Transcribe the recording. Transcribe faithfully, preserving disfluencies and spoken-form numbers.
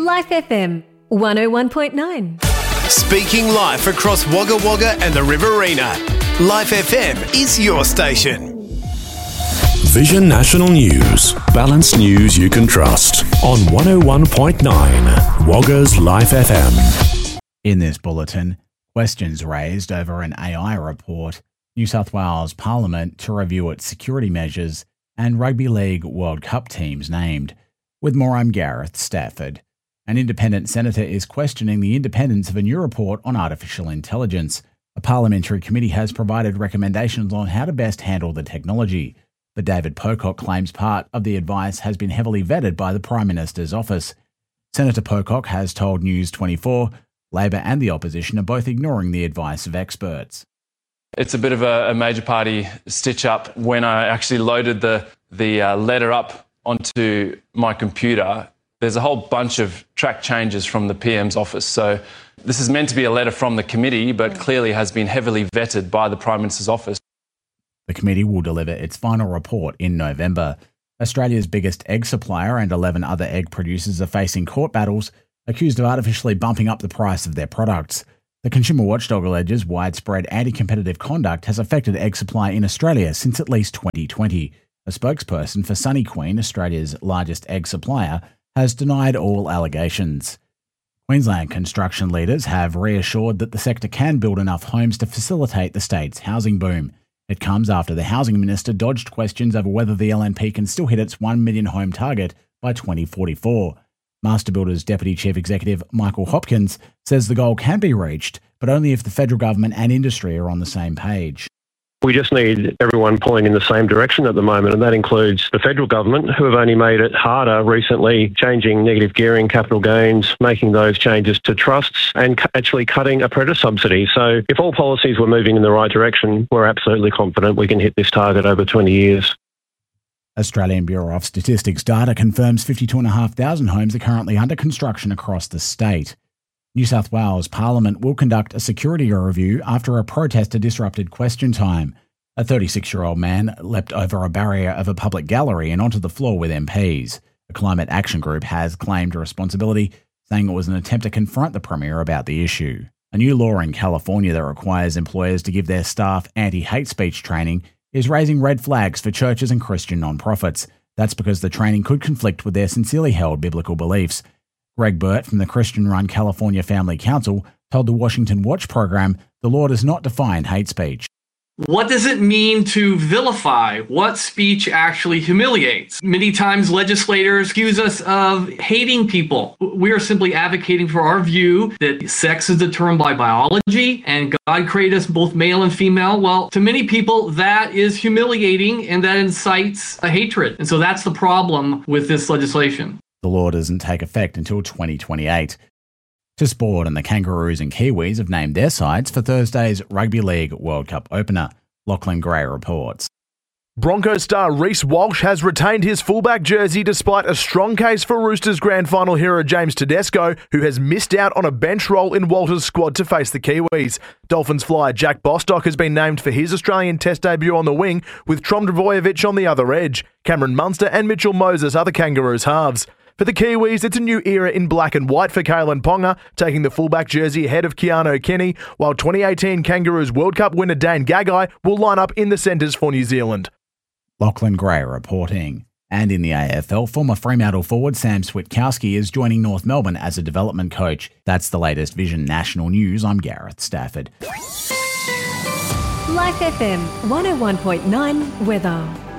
Life F M, one oh one point nine. Speaking live across Wagga Wagga and the Riverina, Life F M is your station. Vision National News. Balanced news you can trust on one oh one point nine, Wagga's Life F M. In this bulletin, questions raised over an A I report, New South Wales Parliament to review its security measures, and Rugby League World Cup teams named. With more, I'm Gareth Stafford. An independent senator is questioning the independence of a new report on artificial intelligence. A parliamentary committee has provided recommendations on how to best handle the technology. But David Pocock claims part of the advice has been heavily vetted by the Prime Minister's office. Senator Pocock has told News twenty-four, Labor and the opposition are both ignoring the advice of experts. It's a bit of a, a major party stitch-up. When I actually loaded the, the uh, letter up onto my computer, there's a whole bunch of track changes from the P M's office. So this is meant to be a letter from the committee, but clearly has been heavily vetted by the Prime Minister's office. The committee will deliver its final report in November. Australia's biggest egg supplier and eleven other egg producers are facing court battles, accused of artificially bumping up the price of their products. The Consumer Watchdog alleges widespread anti-competitive conduct has affected egg supply in Australia since at least twenty twenty. A spokesperson for Sunny Queen, Australia's largest egg supplier, has denied all allegations. Queensland construction leaders have reassured that the sector can build enough homes to facilitate the state's housing boom. It comes after the housing minister dodged questions over whether the L N P can still hit its one million home target by twenty forty-four. Master Builders Deputy Chief Executive Michael Hopkins says the goal can be reached, but only if the federal government and industry are on the same page. We just need everyone pulling in the same direction at the moment, and that includes the federal government, who have only made it harder recently, changing negative gearing, capital gains, making those changes to trusts, and cu- actually cutting apprentice subsidies. So if all policies were moving in the right direction, we're absolutely confident we can hit this target over twenty years. Australian Bureau of Statistics data confirms fifty-two thousand five hundred homes are currently under construction across the state. New South Wales Parliament will conduct a security review after a protester disrupted question time. A thirty-six-year-old man leapt over a barrier of a public gallery and onto the floor with M Ps. A climate action group has claimed responsibility, saying it was an attempt to confront the Premier about the issue. A new law in California that requires employers to give their staff anti-hate speech training is raising red flags for churches and Christian non-profits. That's because the training could conflict with their sincerely held biblical beliefs. Greg Burt from the Christian-run California Family Council told the Washington Watch program the law does not define hate speech. What does it mean to vilify? What speech actually humiliates? Many times legislators accuse us of hating people. We are simply advocating for our view that sex is determined by biology and God created us both male and female. Well, to many people, that is humiliating and that incites a hatred. And so that's the problem with this legislation. The law doesn't take effect until twenty twenty-eight. To sport, and the Kangaroos and Kiwis have named their sides for Thursday's Rugby League World Cup opener. Lachlan Gray reports. Broncos star Reece Walsh has retained his fullback jersey despite a strong case for Roosters grand final hero James Tedesco, who has missed out on a bench role in Walter's squad to face the Kiwis. Dolphins flyer Jack Bostock has been named for his Australian Test debut on the wing, with Trom Drvojevic on the other edge. Cameron Munster and Mitchell Moses are the Kangaroos halves. For the Kiwis, it's a new era in black and white for Kalen Ponga, taking the fullback jersey ahead of Keanu Kenny, while twenty eighteen Kangaroos World Cup winner Dane Gagai will line up in the centres for New Zealand. Lachlan Gray reporting. And in the A F L, former Fremantle forward Sam Switkowski is joining North Melbourne as a development coach. That's the latest Vision National News. I'm Gareth Stafford. Life F M, one oh one point nine weather.